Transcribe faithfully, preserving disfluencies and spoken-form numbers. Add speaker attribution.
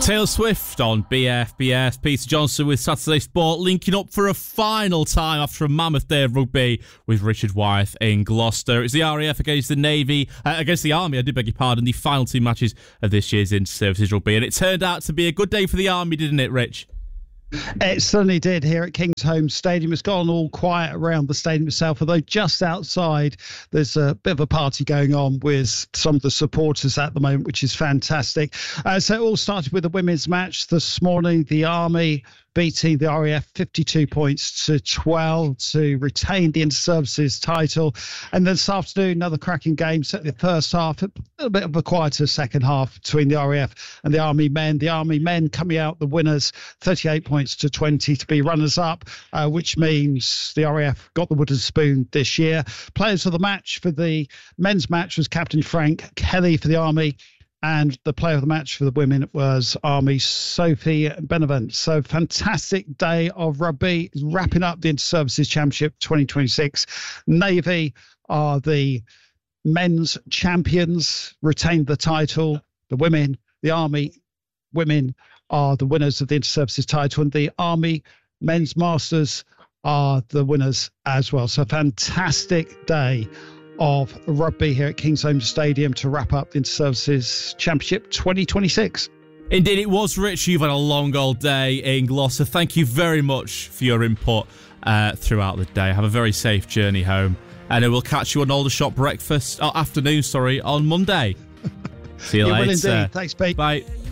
Speaker 1: Taylor Swift on B F B S. Peter Johnson with Saturday Sport, linking up for a final time after a mammoth day of rugby with Richard Wyeth in Gloucester. It's the R A F against the Navy, uh, against the Army, I did beg your pardon, the final two matches of this year's Inter-Services Rugby. And it turned out to be a good day for the Army, didn't it, Rich?
Speaker 2: It certainly did here at Kingsholm Stadium. It's gone all quiet around the stadium itself, although just outside there's a bit of a party going on with some of the supporters at the moment, which is fantastic. Uh, so it all started with a women's match this morning. The Army beating the R A F fifty-two points to twelve to retain the Inter-Services title. And then this afternoon, another cracking game, certainly the first half, a little bit of a quieter second half between the R A F and the Army men. The Army men coming out the winners, thirty-eight points to twenty to be runners-up, uh, which means the R A F got the wooden spoon this year. Players of the match for the men's match was Captain Frank Kelly for the Army, and the player of the match for the women was Army Sophie Benevent. So fantastic day of rugby, wrapping up the Inter-Services Championship twenty twenty-six. Navy are the men's champions, retained the title. The women, the Army women are the winners of the Inter-Services title, and the Army men's masters are the winners as well. So fantastic day of rugby here at Kingsholm Stadium to wrap up the Inter-Services Championship twenty twenty-six.
Speaker 1: Indeed, it was, Rich. You've had a long old day in Gloucester. Thank you very much for your input uh, throughout the day. Have a very safe journey home. And we'll catch you on Aldershot breakfast, oh, afternoon, sorry, on Monday. See you, you later.
Speaker 2: Will indeed. Thanks, Pete.
Speaker 1: Bye.